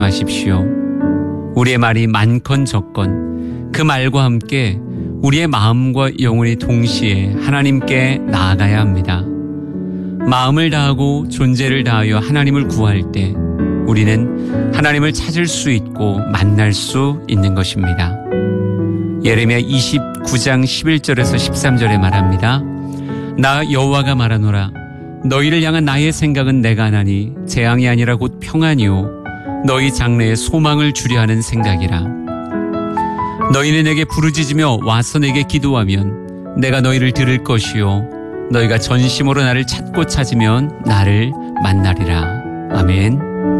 하십시오. 우리의 말이 많건 적건 그 말과 함께 우리의 마음과 영혼이 동시에 하나님께 나아가야 합니다. 마음을 다하고 존재를 다하여 하나님을 구할 때 우리는 하나님을 찾을 수 있고 만날 수 있는 것입니다. 예레미야 29장 11절에서 13절에 말합니다. 나 여호와가 말하노라. 너희를 향한 나의 생각은 내가 하나니 재앙이 아니라 곧 평안이요 너희 장래에 소망을 주려 하는 생각이라. 너희는 내게 부르짖으며 와서 내게 기도하면 내가 너희를 들을 것이요 너희가 전심으로 나를 찾고 찾으면 나를 만나리라. 아멘.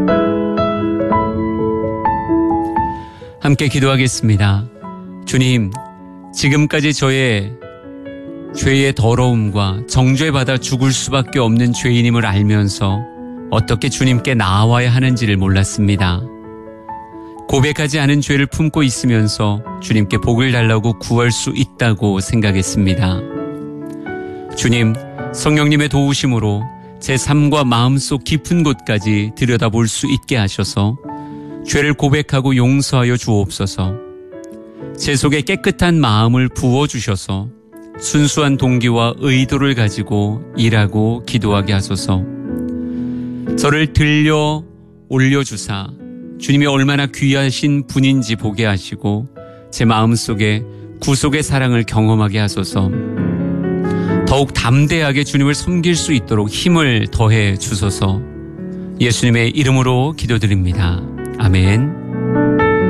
함께 기도하겠습니다. 주님, 지금까지 저의 죄의 더러움과 정죄받아 죽을 수밖에 없는 죄인임을 알면서 어떻게 주님께 나아와야 하는지를 몰랐습니다. 고백하지 않은 죄를 품고 있으면서 주님께 복을 달라고 구할 수 있다고 생각했습니다. 주님, 성령님의 도우심으로 제 삶과 마음속 깊은 곳까지 들여다볼 수 있게 하셔서 죄를 고백하고 용서하여 주옵소서. 제 속에 깨끗한 마음을 부어주셔서 순수한 동기와 의도를 가지고 일하고 기도하게 하소서. 저를 들려 올려주사 주님이 얼마나 귀하신 분인지 보게 하시고 제 마음속에 구속의 사랑을 경험하게 하소서. 더욱 담대하게 주님을 섬길 수 있도록 힘을 더해 주소서. 예수님의 이름으로 기도드립니다. 아멘.